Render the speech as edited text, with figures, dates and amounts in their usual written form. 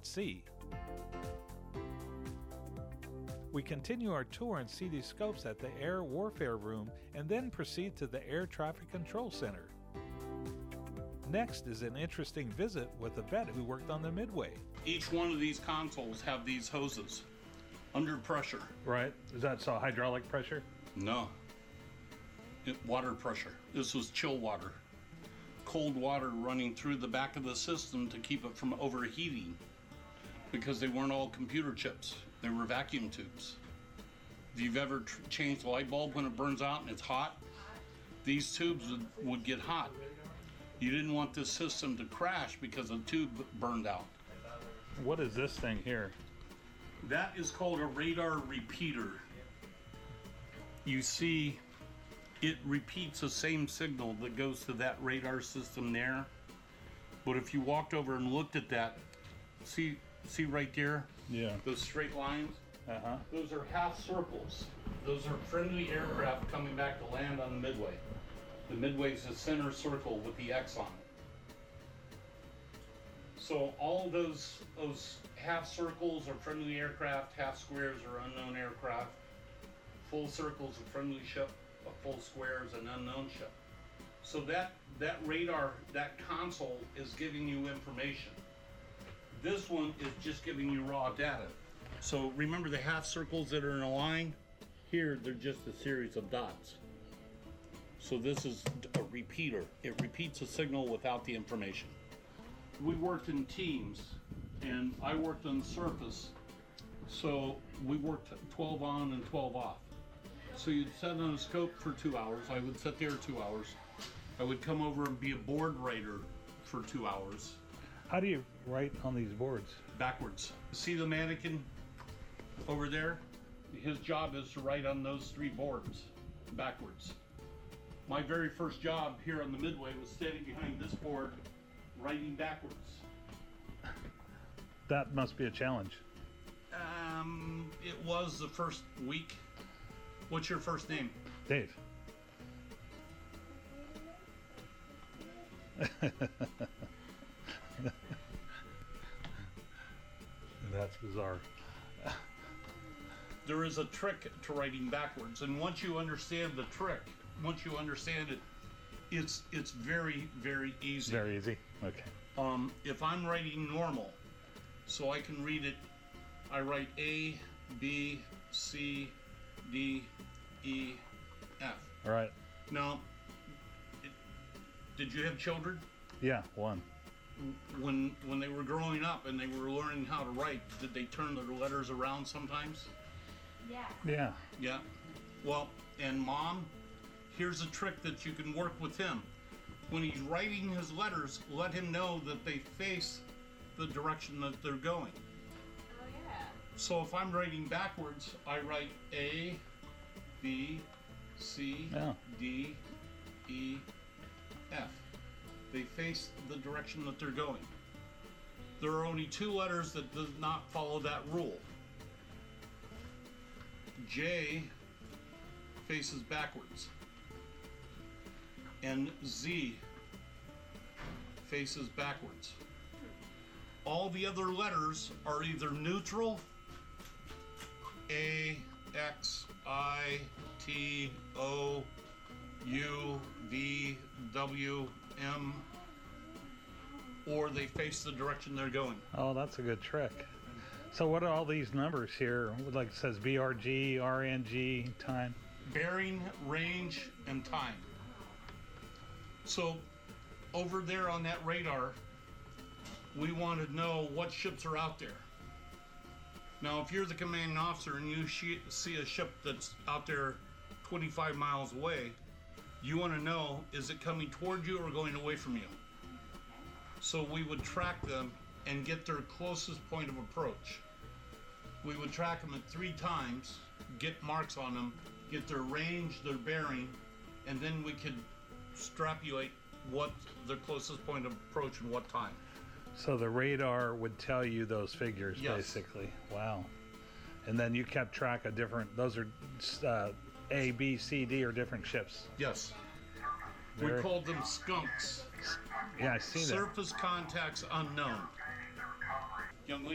sea. We continue our tour and see these scopes at the Air Warfare Room and then proceed to the Air Traffic Control Center. Next is an interesting visit with a vet who worked on the Midway. Each one of these consoles have these hoses under pressure. Right. Is that so hydraulic pressure? No. Water pressure. This was chill water. Cold water running through the back of the system to keep it from overheating, because they weren't all computer chips. They were vacuum tubes. If you've ever changed the light bulb when it burns out and it's hot, these tubes would get hot. You didn't want this system to crash because the tube burned out. What is this thing here? That is called a radar repeater. You see, it repeats the same signal that goes to that radar system there. But if you walked over and looked at that, see right there? Yeah. Those straight lines? Uh-huh. Those are half circles. Those are friendly aircraft coming back to land on the Midway. The Midway is the center circle with the X on it. So all those half circles are friendly aircraft, half squares are unknown aircraft, full circles a friendly ship, a full square is an unknown ship. So that radar, that console is giving you information. This one is just giving you raw data. So remember the half circles that are in a line? Here, they're just a series of dots. So this is a repeater. It repeats a signal without the information. We worked in teams, and I worked on the surface. So we worked 12 on and 12 off. So you'd sit on a scope for 2 hours. I would sit there 2 hours. I would come over and be a board writer for 2 hours. How do you write on these boards? Backwards. See the mannequin over there? His job is to write on those 3 boards backwards. My very first job here on the Midway was standing behind this board writing backwards. That must be a challenge. It was the first week. What's your first name? Dave. That's bizarre. There is a trick to writing backwards, and once you understand the trick, once you understand it, it's very, very easy. Very easy. Okay. If I'm writing normal, so I can read it, I write A, B, C, D, E, F. All right. Now, did you have children? Yeah, one. When they were growing up and they were learning how to write, did they turn their letters around sometimes? Yeah. Yeah. Yeah. Well, and Mom, here's a trick that you can work with him. When he's writing his letters, let him know that they face the direction that they're going. Oh, yeah. So if I'm writing backwards, I write A, B, C, D, E, F. They face the direction that they're going. There are only 2 letters that do not follow that rule. J faces backwards, and Z faces backwards. All the other letters are either neutral, A, X, I, T, O, U, V, W, M, or they face the direction they're going. Oh, that's a good trick. So what are all these numbers here? Like it says BRG, RNG, time. Bearing, range, and time. So over there on that radar, we want to know what ships are out there. Now, if you're the commanding officer and you see a ship that's out there 25 miles away, you want to know, is it coming toward you or going away from you? So we would track them and get their closest point of approach. We would track them at 3 times, get marks on them, get their range, their bearing, and then we could extrapolate what their closest point of approach and what time. So the radar would tell you those figures, Yes. basically. Wow. And then you kept track of different, those are A, B, C, D are different ships. Yes. Very- We called them skunks. Yeah, I see that. Surface contacts unknown. Young lady.